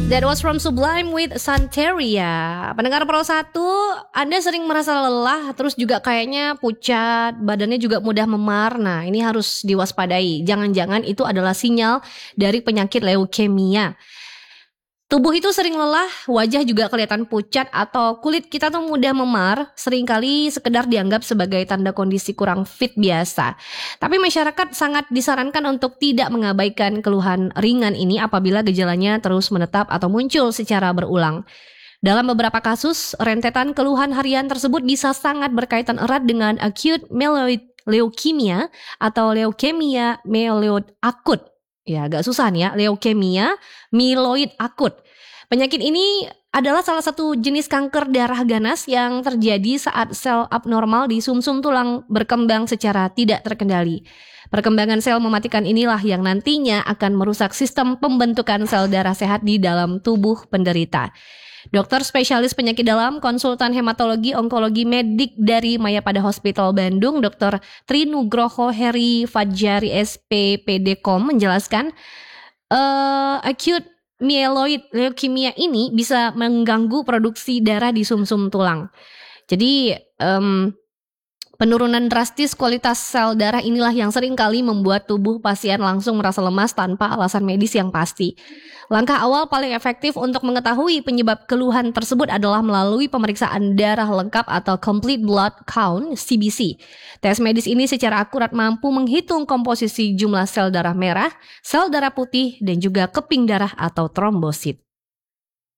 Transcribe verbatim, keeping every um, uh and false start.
That was from Sublime with Santeria. Pendengar Pro satu, Anda sering merasa lelah, terus juga kayaknya pucat, badannya juga mudah memar. Nah, ini harus diwaspadai. Jangan-jangan itu adalah sinyal dari penyakit leukemia. Tubuh itu sering lelah, wajah juga kelihatan pucat atau kulit kita tuh mudah memar, seringkali sekedar dianggap sebagai tanda kondisi kurang fit biasa. Tapi masyarakat sangat disarankan untuk tidak mengabaikan keluhan ringan ini apabila gejalanya terus menetap atau muncul secara berulang. Dalam beberapa kasus, rentetan keluhan harian tersebut bisa sangat berkaitan erat dengan acute myeloid leukemia atau leukemia myeloid akut. Ya, agak susah nih ya, leukemia myeloid akut. Penyakit ini adalah salah satu jenis kanker darah ganas yang terjadi saat sel abnormal di sumsum tulang berkembang secara tidak terkendali. Perkembangan sel mematikan inilah yang nantinya akan merusak sistem pembentukan sel darah sehat di dalam tubuh penderita. Dokter spesialis penyakit dalam, konsultan hematologi onkologi medik dari Mayapada Hospital Bandung, Dokter Trinugroho Heri Fajari S P P D Kom menjelaskan uh, acute myeloid leukemia ini bisa mengganggu produksi darah di sumsum tulang. Jadi um, penurunan drastis kualitas sel darah inilah yang seringkali membuat tubuh pasien langsung merasa lemas tanpa alasan medis yang pasti. Langkah awal paling efektif untuk mengetahui penyebab keluhan tersebut adalah melalui pemeriksaan darah lengkap atau Complete Blood Count C B C. Tes medis ini secara akurat mampu menghitung komposisi jumlah sel darah merah, sel darah putih, dan juga keping darah atau trombosit.